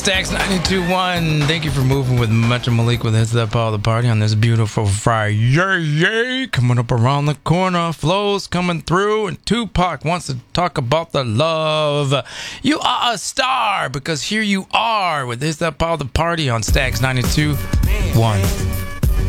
Stacks 92.1. Thank you for moving with Metro Malik with Hits That Power the Party on this beautiful Friday. Yay! Coming up around the corner. Flo's coming through, and Tupac wants to talk about the love. You are a star because here you are with Hits That Power the Party on Stacks 92.1.